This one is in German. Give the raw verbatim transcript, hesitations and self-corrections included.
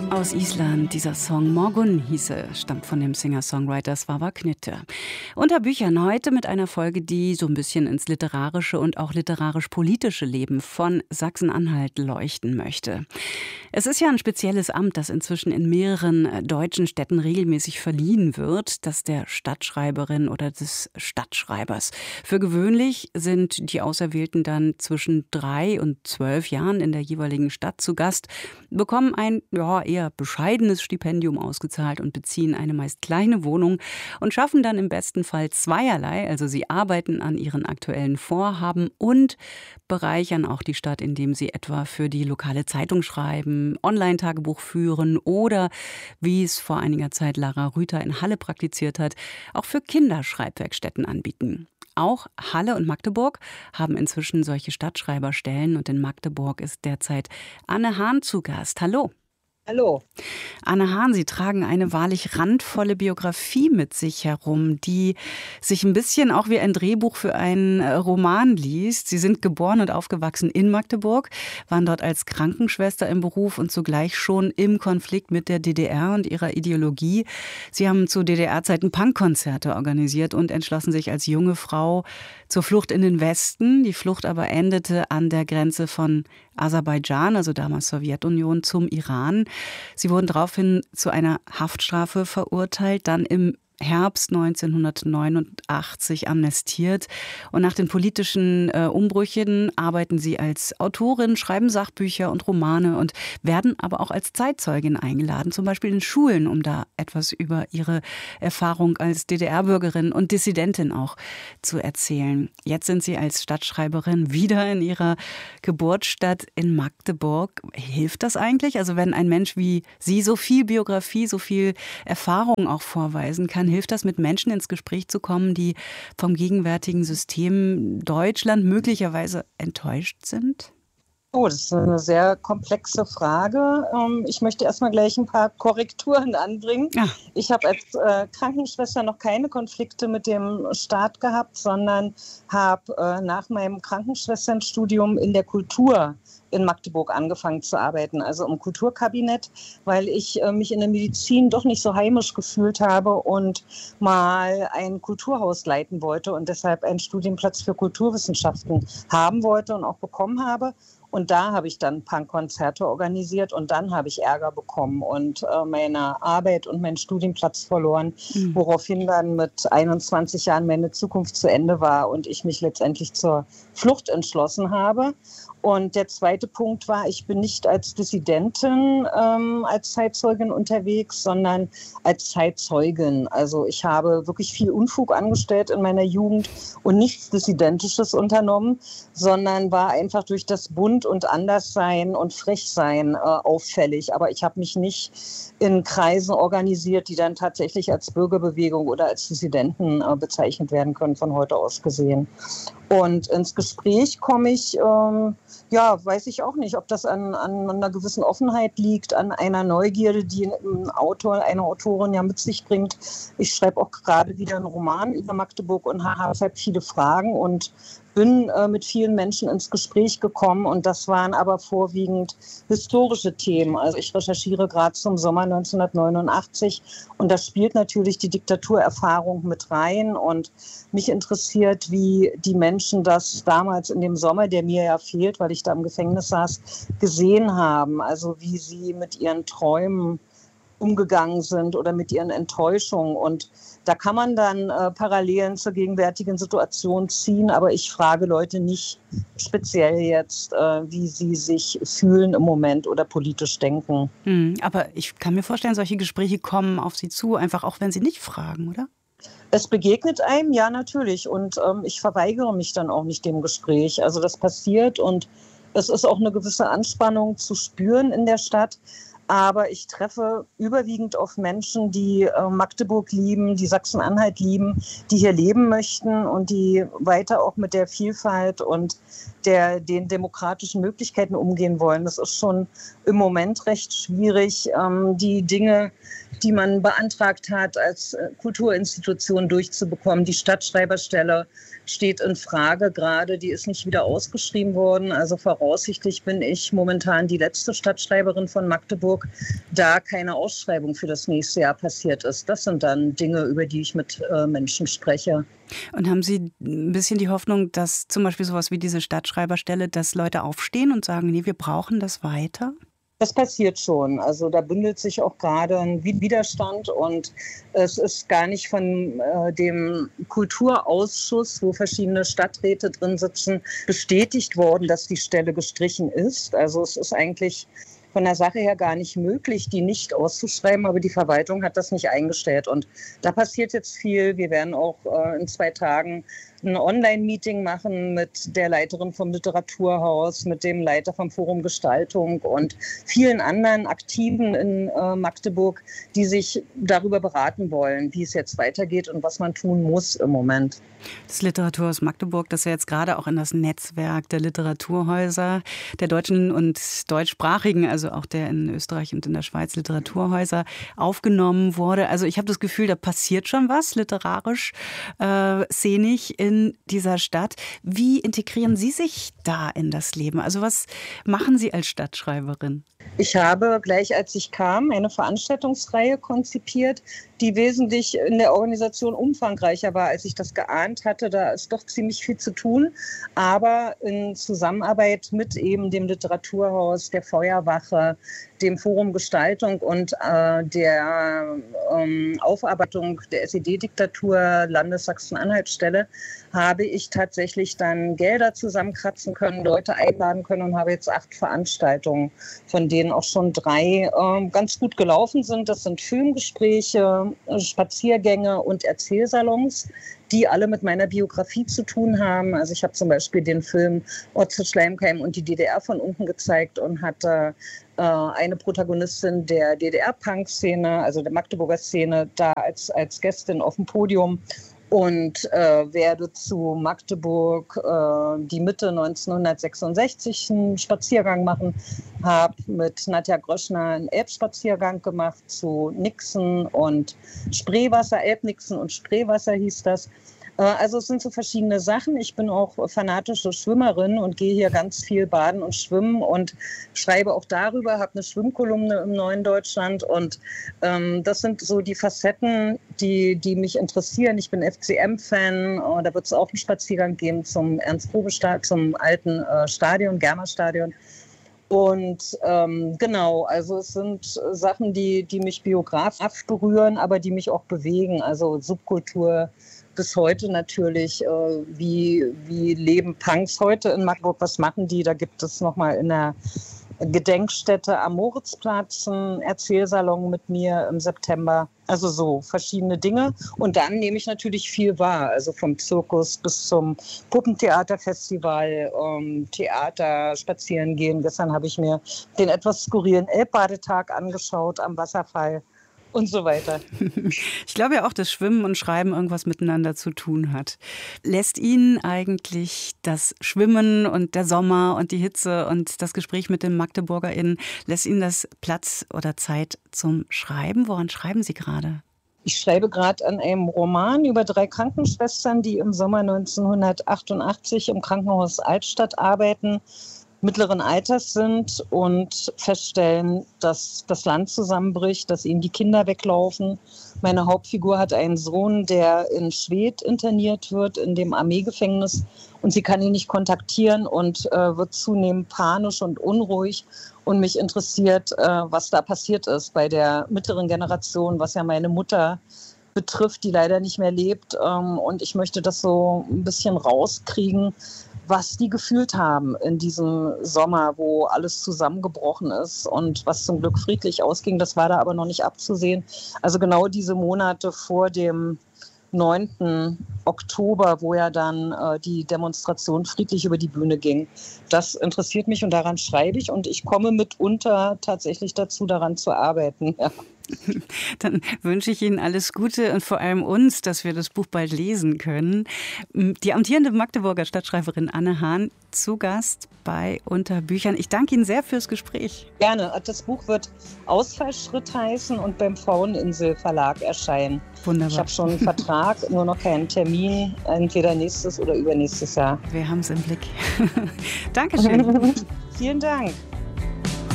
Aus Island, dieser Song Morgun hieße, stammt von dem Singer-Songwriter Svavar Knytte. Unter Büchern heute mit einer Folge, die so ein bisschen ins literarische und auch literarisch-politische Leben von Sachsen-Anhalt leuchten möchte. Es ist ja ein spezielles Amt, das inzwischen in mehreren deutschen Städten regelmäßig verliehen wird, das der Stadtschreiberin oder des Stadtschreibers. Für gewöhnlich sind die Auserwählten dann zwischen drei und zwölf Jahren in der jeweiligen Stadt zu Gast, bekommen ein ja, eher bescheidenes Stipendium ausgezahlt und beziehen eine meist kleine Wohnung und schaffen dann im besten Fall zweierlei. Also sie arbeiten an ihren aktuellen Vorhaben und bereichern auch die Stadt, indem sie etwa für die lokale Zeitung schreiben, Online-Tagebuch führen oder, wie es vor einiger Zeit Lara Rüther in Halle praktiziert hat, auch für Kinder Schreibwerkstätten anbieten. Auch Halle und Magdeburg haben inzwischen solche Stadtschreiberstellen und in Magdeburg ist derzeit Anne Hahn zu Gast. Hallo. Hallo. Anne Hahn, Sie tragen eine wahrlich randvolle Biografie mit sich herum, die sich ein bisschen auch wie ein Drehbuch für einen Roman liest. Sie sind geboren und aufgewachsen in Magdeburg, waren dort als Krankenschwester im Beruf und zugleich schon im Konflikt mit der D D R und ihrer Ideologie. Sie haben zu D D R-Zeiten Punkkonzerte organisiert und entschlossen sich als junge Frau zur Flucht in den Westen. Die Flucht aber endete an der Grenze von Aserbaidschan, also damals Sowjetunion, zum Iran. Sie wurden daraufhin zu einer Haftstrafe verurteilt, dann im Herbst neunzehnhundertneunundachtzig amnestiert. Und nach den politischen äh, Umbrüchen arbeiten sie als Autorin, schreiben Sachbücher und Romane und werden aber auch als Zeitzeugin eingeladen, zum Beispiel in Schulen, um da etwas über ihre Erfahrung als D D R-Bürgerin und Dissidentin auch zu erzählen. Jetzt sind sie als Stadtschreiberin wieder in ihrer Geburtsstadt in Magdeburg. Hilft das eigentlich? Also wenn ein Mensch wie Sie so viel Biografie, so viel Erfahrung auch vorweisen kann, hilft das, mit Menschen ins Gespräch zu kommen, die vom gegenwärtigen System Deutschland möglicherweise enttäuscht sind? Oh, das ist eine sehr komplexe Frage. Ich möchte erstmal gleich ein paar Korrekturen anbringen. Ja. Ich habe als äh, Krankenschwester noch keine Konflikte mit dem Staat gehabt, sondern habe äh, nach meinem Krankenschwesternstudium in der Kultur in Magdeburg angefangen zu arbeiten, also im Kulturkabinett, weil ich äh, mich in der Medizin doch nicht so heimisch gefühlt habe und mal ein Kulturhaus leiten wollte und deshalb einen Studienplatz für Kulturwissenschaften haben wollte und auch bekommen habe. Und da habe ich dann Punkkonzerte organisiert und dann habe ich Ärger bekommen und äh, meine Arbeit und meinen Studienplatz verloren, mhm. woraufhin dann mit einundzwanzig Jahren meine Zukunft zu Ende war und ich mich letztendlich zur Flucht entschlossen habe. Und der zweite Punkt war, ich bin nicht als Dissidentin, ähm, als Zeitzeugin unterwegs, sondern als Zeitzeugin. Also ich habe wirklich viel Unfug angestellt in meiner Jugend und nichts Dissidentisches unternommen, sondern war einfach durch das Bunt und Anderssein und Frechsein äh, auffällig. Aber ich habe mich nicht in Kreisen organisiert, die dann tatsächlich als Bürgerbewegung oder als Dissidenten äh, bezeichnet werden können, von heute aus gesehen. Und ins Gespräch komme ich, ähm, ja, weiß ich auch nicht, ob das an, an einer gewissen Offenheit liegt, an einer Neugierde, die ein Autor, eine Autorin ja mit sich bringt. Ich schreibe auch gerade wieder einen Roman über Magdeburg und habe deshalb viele Fragen und bin äh, mit vielen Menschen ins Gespräch gekommen und das waren aber vorwiegend historische Themen. Also ich recherchiere gerade zum Sommer neunzehnhundertneunundachtzig und da spielt natürlich die Diktaturerfahrung mit rein und mich interessiert, wie die Menschen das damals in dem Sommer, der mir ja fehlt, weil ich da im Gefängnis saß, gesehen haben. Also wie sie mit ihren Träumen umgegangen sind oder mit ihren Enttäuschungen. Und da kann man dann äh, Parallelen zur gegenwärtigen Situation ziehen, aber ich frage Leute nicht speziell jetzt, äh, wie sie sich fühlen im Moment oder politisch denken. Hm, aber ich kann mir vorstellen, solche Gespräche kommen auf Sie zu, einfach auch wenn Sie nicht fragen, oder? Es begegnet einem, ja natürlich. Und ähm, ich verweigere mich dann auch nicht dem Gespräch. Also das passiert und es ist auch eine gewisse Anspannung zu spüren in der Stadt. Aber ich treffe überwiegend auf Menschen, die äh, Magdeburg lieben, die Sachsen-Anhalt lieben, die hier leben möchten und die weiter auch mit der Vielfalt und der, den demokratischen Möglichkeiten umgehen wollen. Das ist schon im Moment recht schwierig, ähm, die Dinge, die man beantragt hat, als Kulturinstitution durchzubekommen. Die Stadtschreiberstelle steht in Frage gerade, die ist nicht wieder ausgeschrieben worden. Also voraussichtlich bin ich momentan die letzte Stadtschreiberin von Magdeburg, da keine Ausschreibung für das nächste Jahr passiert ist. Das sind dann Dinge, über die ich mit äh, Menschen spreche. Und haben Sie ein bisschen die Hoffnung, dass zum Beispiel sowas wie diese Stadtschreiberstelle, dass Leute aufstehen und sagen, nee, wir brauchen das weiter? Das passiert schon. Also da bündelt sich auch gerade ein Widerstand und es ist gar nicht von äh, dem Kulturausschuss, wo verschiedene Stadträte drin sitzen, bestätigt worden, dass die Stelle gestrichen ist. Also es ist eigentlich von der Sache her gar nicht möglich, die nicht auszuschreiben, aber die Verwaltung hat das nicht eingestellt. Und da passiert jetzt viel. Wir werden auch äh, in zwei Tagen ein Online-Meeting machen mit der Leiterin vom Literaturhaus, mit dem Leiter vom Forum Gestaltung und vielen anderen Aktiven in äh, Magdeburg, die sich darüber beraten wollen, wie es jetzt weitergeht und was man tun muss im Moment. Das Literaturhaus Magdeburg, das ja jetzt gerade auch in das Netzwerk der Literaturhäuser, der deutschen und deutschsprachigen, also auch der in Österreich und in der Schweiz Literaturhäuser aufgenommen wurde. Also ich habe das Gefühl, da passiert schon was literarisch, äh, szenisch in dieser Stadt. Wie integrieren Sie sich da in das Leben? Also was machen Sie als Stadtschreiberin? Ich habe gleich, als ich kam, eine Veranstaltungsreihe konzipiert, die wesentlich in der Organisation umfangreicher war, als ich das geahnt hatte. Da ist doch ziemlich viel zu tun. Aber in Zusammenarbeit mit eben dem Literaturhaus, der Feuerwache, dem Forum Gestaltung und äh, der ähm, Aufarbeitung der S E D-Diktatur Landessachsen-Anhalt-Stelle habe ich tatsächlich dann Gelder zusammenkratzen können, Leute einladen können und habe jetzt acht Veranstaltungen, von denen auch schon drei äh, ganz gut gelaufen sind. Das sind Filmgespräche, Spaziergänge und Erzählsalons, die alle mit meiner Biografie zu tun haben. Also ich habe zum Beispiel den Film Otto Schleimkeim und die D D R von unten gezeigt und hatte äh, eine Protagonistin der D D R-Punk-Szene, also der Magdeburger Szene, da als, als Gästin auf dem Podium. Und äh, werde zu Magdeburg äh, die Mitte neunzehnhundertsechsundsechzig einen Spaziergang machen, habe mit Nadja Gröschner einen Elbspaziergang gemacht zu Nixen und Spreewasser, Elbnixen und Spreewasser hieß das. Äh, also es sind so verschiedene Sachen. Ich bin auch fanatische Schwimmerin und gehe hier ganz viel baden und schwimmen und schreibe auch darüber, habe eine Schwimmkolumne im Neuen Deutschland und ähm, das sind so die Facetten, die, die mich interessieren. Ich bin F C M-Fan, oh, da wird es auch einen Spaziergang geben zum Ernst-Probe-Stadion, zum alten äh, Stadion, Germer-Stadion. Und ähm, genau, also es sind Sachen, die, die mich biografisch berühren, aber die mich auch bewegen. Also Subkultur bis heute natürlich, äh, wie, wie leben Punks heute in Magdeburg, was machen die? Da gibt es nochmal in der Gedenkstätte am Moritzplatz einen Erzählsalon mit mir im September. Also so verschiedene Dinge. Und dann nehme ich natürlich viel wahr. Also vom Zirkus bis zum Puppentheaterfestival, ähm, Theater, spazieren gehen. Gestern habe ich mir den etwas skurrilen Elbbadetag angeschaut am Wasserfall. Und so weiter. Ich glaube ja auch, dass Schwimmen und Schreiben irgendwas miteinander zu tun hat. Lässt Ihnen eigentlich das Schwimmen und der Sommer und die Hitze und das Gespräch mit den MagdeburgerInnen, lässt Ihnen das Platz oder Zeit zum Schreiben? Woran schreiben Sie gerade? Ich schreibe gerade an einem Roman über drei Krankenschwestern, die im Sommer neunzehnhundertachtundachtzig im Krankenhaus Altstadt arbeiten, mittleren Alters sind und feststellen, dass das Land zusammenbricht, dass ihnen die Kinder weglaufen. Meine Hauptfigur hat einen Sohn, der in Schwedt interniert wird, in dem Armeegefängnis. Und sie kann ihn nicht kontaktieren und äh, wird zunehmend panisch und unruhig. Und mich interessiert, äh, was da passiert ist bei der mittleren Generation, was ja meine Mutter betrifft, die leider nicht mehr lebt. Ähm, und ich möchte das so ein bisschen rauskriegen, was die gefühlt haben in diesem Sommer, wo alles zusammengebrochen ist und was zum Glück friedlich ausging. Das war da aber noch nicht abzusehen. Also genau diese Monate vor dem neunten Oktober, wo ja dann äh, die Demonstration friedlich über die Bühne ging. Das interessiert mich und daran schreibe ich und ich komme mitunter tatsächlich dazu, daran zu arbeiten. Ja. Dann wünsche ich Ihnen alles Gute und vor allem uns, dass wir das Buch bald lesen können. Die amtierende Magdeburger Stadtschreiberin Anne Hahn zu Gast bei Unter Büchern. Ich danke Ihnen sehr fürs Gespräch. Gerne. Das Buch wird Ausfallschritt heißen und beim Fraueninsel Verlag erscheinen. Wunderbar. Ich habe schon einen Vertrag, nur noch keinen Termin, entweder nächstes oder übernächstes Jahr. Wir haben es im Blick. Dankeschön. Vielen Dank.